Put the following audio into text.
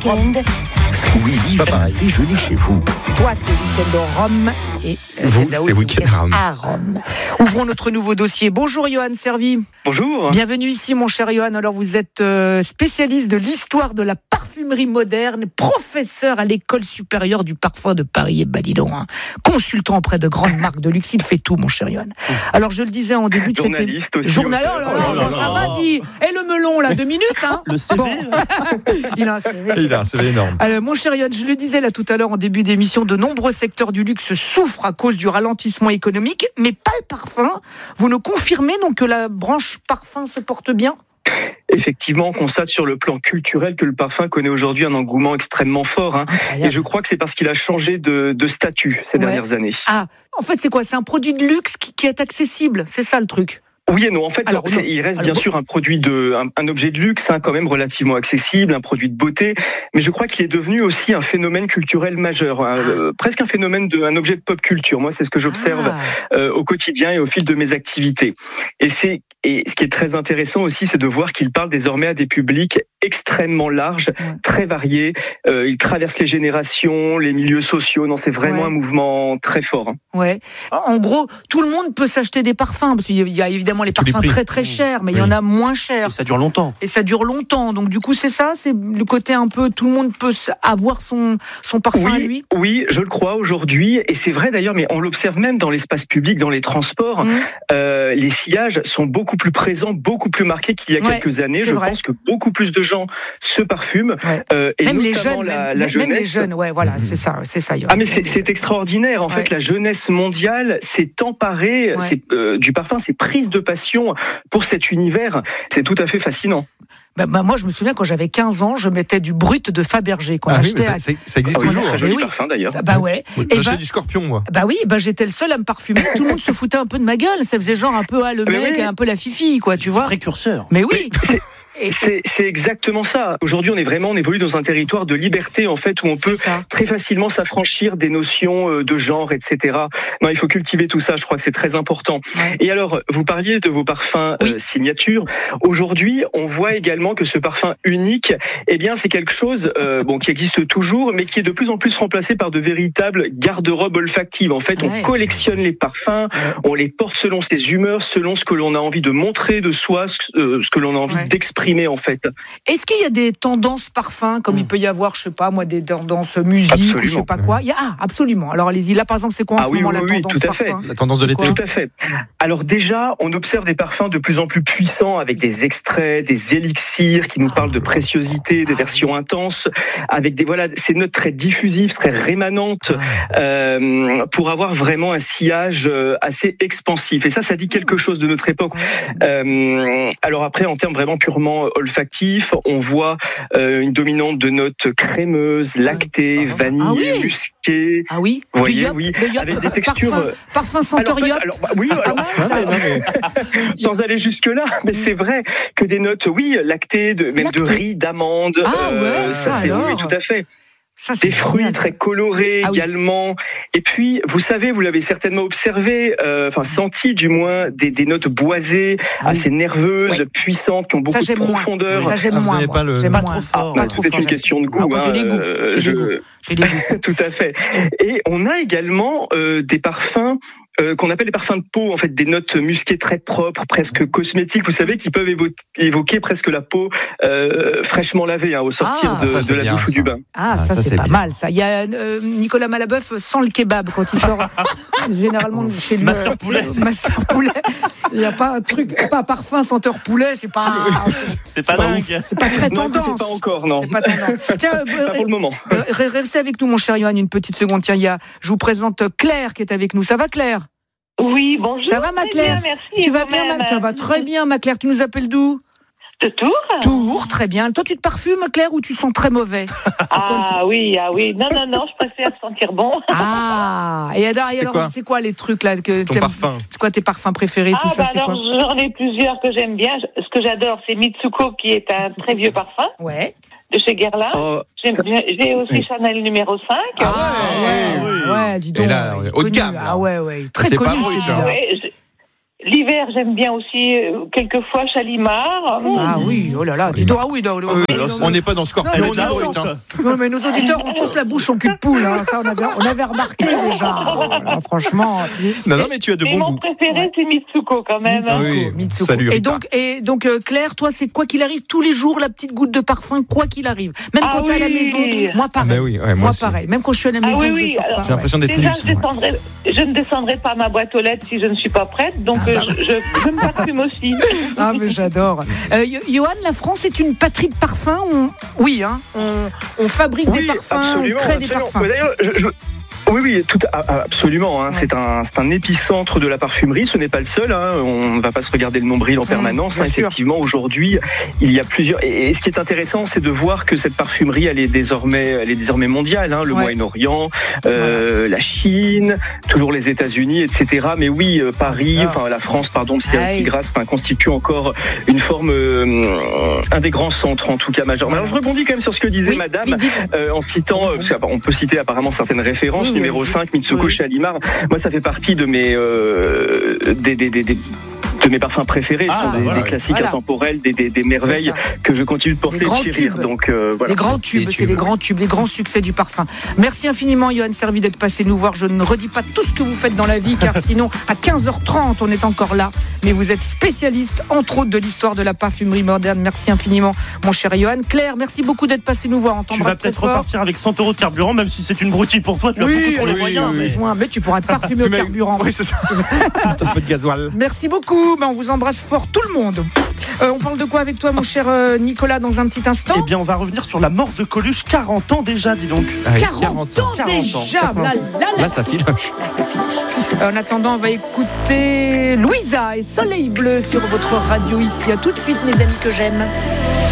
week-end. Oui, ça va déjeuner chez vous. Toi, c'est week-end au Rhum et vous, c'est week-end à Rome. Ouvrons notre nouveau dossier. Bonjour Johan Servi. Bonjour. Bienvenue ici mon cher Johan. Alors vous êtes spécialiste de l'histoire de la parfumerie moderne, professeur à l'école supérieure du parfum de Paris et Balidon, consultant auprès de grandes marques de luxe. Il fait tout mon cher Johan. Alors je le disais en début de cette journaliste. Ça va dit. Et le melon là, 2 minutes Le CV. Bon. Il a un CV. Il a un CV énorme. Alors, mon cher Johan, je le disais là tout à l'heure en début d'émission, de nombreux secteurs du luxe souffrent à cause du ralentissement économique, mais pas le parfum. Vous nous confirmez donc que la branche parfum se porte bien ? Effectivement, on constate sur le plan culturel que le parfum connaît aujourd'hui un engouement extrêmement fort. Et je crois que c'est parce qu'il a changé de statut ces dernières années. Ah, en fait, c'est quoi ? C'est un produit de luxe qui est accessible, c'est ça le truc ? Oui et non. En fait, il reste bien sûr un produit un objet de luxe, quand même relativement accessible, un produit de beauté. Mais je crois qu'il est devenu aussi un phénomène culturel majeur, presque un phénomène un objet de pop culture. Moi, c'est ce que j'observe au quotidien et au fil de mes activités. Et ce qui est très intéressant aussi, c'est de voir qu'il parle désormais à des publics extrêmement larges, très variés. Il traverse les générations, les milieux sociaux. Non, c'est vraiment un mouvement très fort. Ouais. En gros, tout le monde peut s'acheter des parfums, parce qu'il y a évidemment les parfums très très chers, mais il y en a moins chers. Et ça dure longtemps. Donc du coup, c'est ça, c'est le côté un peu, tout le monde peut avoir son parfum à lui. Oui, je le crois aujourd'hui, et c'est vrai d'ailleurs, mais on l'observe même dans l'espace public, dans les transports. Les sillages sont beaucoup plus présents, beaucoup plus marqués qu'il y a quelques années. Je pense que beaucoup plus de gens se parfument, et même notamment les jeunes, la jeunesse. Même les jeunes, voilà, c'est ça. Ah mais c'est extraordinaire. En fait, la jeunesse mondiale s'est emparée du parfum, s'est prise de passion pour cet univers. C'est tout à fait fascinant. Moi, je me souviens quand j'avais 15 ans, je mettais du Brut de Fabergé qu'on achetait. Ça existe toujours. Un joli parfum d'ailleurs. J'achète du Scorpion, moi. J'étais le seul à me parfumer. Tout le monde se foutait un peu de ma gueule. Ça faisait genre un peu le mec, un peu la fifi, quoi, tu vois. Précurseur. Mais oui. C'est exactement ça. Aujourd'hui, on évolue dans un territoire de liberté, en fait, où on peut très facilement s'affranchir des notions de genre, etc. Non, il faut cultiver tout ça. Je crois que c'est très important. Et alors, vous parliez de vos parfums signature. Aujourd'hui, on voit également que ce parfum unique, c'est quelque chose, qui existe toujours, mais qui est de plus en plus remplacé par de véritables garde-robes olfactives. En fait, on collectionne les parfums, on les porte selon ses humeurs, selon ce que l'on a envie de montrer de soi, ce que l'on a envie d'exprimer. En fait. Est-ce qu'il y a des tendances parfums, comme il peut y avoir, je sais pas moi, des tendances musique, ou je sais pas quoi ? Absolument. Alors allez-y, là par exemple, c'est quoi en ce moment la tendance parfum ? La tendance de l'été. Tout à fait. Alors déjà, on observe des parfums de plus en plus puissants, avec des extraits, des élixirs qui nous parlent de préciosité, des versions intenses, avec ces notes très diffusives, très rémanentes, pour avoir vraiment un sillage assez expansif. Et ça dit quelque chose de notre époque. Alors après, en termes vraiment purement olfactif, on voit une dominante de notes crémeuses, lactées, vanille, musquées. Ah oui. Vous voyez, avec des textures. Parfum senteur Yop. Sans aller jusque là, mais c'est vrai que des notes, lactées, même de riz, d'amande. Tout à fait. Des fruits très colorés également. Et puis, vous savez, vous l'avez certainement observé, senti du moins, des notes boisées, assez nerveuses, puissantes, qui ont beaucoup de profondeur. Ça, j'aime moins. J'aime pas trop fort. C'est une question de goût. C'est des goûts. C'est des goûts. Tout à fait. Et on a également des parfums qu'on appelle les parfums de peau, en fait, des notes musquées très propres, presque cosmétiques, vous savez, qui peuvent évoquer presque la peau fraîchement lavée au sortir de la douche ou du bain. Ça c'est pas mal, ça. Il y a Nicolas Malabeuf sans le kebab quand il sort généralement chez lui. Master poulet. Il n'y a pas un parfum senteur poulet, c'est pas dingue. C'est pas très tendance. C'est pas encore, non. C'est pas tendance. Tiens, pas pour le moment. Restez avec nous, mon cher Johan, une petite seconde. Tiens, je vous présente Claire qui est avec nous. Ça va, Claire ? Oui, bonjour. Ça va, ma Claire ? Bien, merci. Tu vas bien, ça va très bien, ma Claire. Tu nous appelles d'où ? De Tours. Tours, très bien. Toi, tu te parfumes, Claire, ou tu sens très mauvais ? Oui. Non, je préfère sentir bon. Et alors, c'est quoi les trucs là que ton parfum ? C'est quoi tes parfums préférés, tout ça, c'est quoi ? J'en ai plusieurs que j'aime bien. Ce que j'adore, c'est Mitsuko, qui est un très vieux parfum. Ouais. De chez Guerlain. J'ai aussi Chanel numéro 5. Ouais, dis donc. Et là, haut de gamme. Très connu, celui-là. l'hiver, j'aime bien aussi quelquefois Chalimard. Ah oui, oh là là, dis donc, ah oui, on n'est pas dans Scorpion. Non, mais nos auditeurs ont tous la bouche en cul de poule, hein. Ça on avait remarqué déjà. Alors, franchement. Non, mais tu as de bons goûts. Mon préféré, c'est Mitsuko quand même. Mitsuko. Salut, et donc Claire, toi, c'est quoi qu'il arrive tous les jours, la petite goutte de parfum, quoi qu'il arrive. Même quand t'es à la maison, moi pareil. Moi pareil. Même quand je suis à la maison, je sors pas. J'ai l'impression d'être déjà, lisse. je ne descendrai pas ma boîte aux lettres si je ne suis pas prête, donc je me parfume aussi. Ah mais j'adore. Johan, la France est une patrie de parfums. On fabrique des parfums, on crée des parfums. D'ailleurs, Oui, absolument. Hein. C'est un épicentre de la parfumerie. Ce n'est pas le seul. Hein. On ne va pas se regarder le nombril en permanence. Hein. Effectivement, aujourd'hui, il y a plusieurs. Et ce qui est intéressant, c'est de voir que cette parfumerie, elle est désormais mondiale. Hein. Le Moyen-Orient, la Chine, toujours les États-Unis, etc. Mais oui, Paris, la France, pardon, parce qu'il y a aussi Grasse, constitue encore une forme, un des grands centres, en tout cas majeurs. Alors, je rebondis quand même sur ce que disait Madame, en citant, parce qu'on peut citer apparemment certaines références. Numéro 5, Mitsuko Chalimard. Moi, ça fait partie de mes mes parfums préférés, des classiques intemporels, des merveilles que je continue de porter et de chérir. Donc, des grands tubes, c'est les grands tubes, les grands succès du parfum. Merci infiniment, Johan Servi, d'être passé nous voir. Je ne redis pas tout ce que vous faites dans la vie, car sinon, à 15h30, on est encore là. Mais vous êtes spécialiste, entre autres, de l'histoire de la parfumerie moderne. Merci infiniment, mon cher Johan. Claire, merci beaucoup d'être passé nous voir. Tu vas peut-être repartir avec 100 € de carburant, même si c'est une broutille pour toi. Tu as beaucoup trop les moyens. Mais tu pourras te parfumer au carburant. Oui, c'est ça. Un peu de gasoil. Merci beaucoup. On vous embrasse fort, tout le monde. On parle de quoi avec toi, mon cher Nicolas, dans un petit instant? Eh bien, on va revenir sur la mort de Coluche. 40 ans déjà, dis donc. 40 ans déjà. Là, ça filoche. En attendant, on va écouter Louisa et Soleil Bleu sur votre radio ici. À tout de suite, mes amis que j'aime.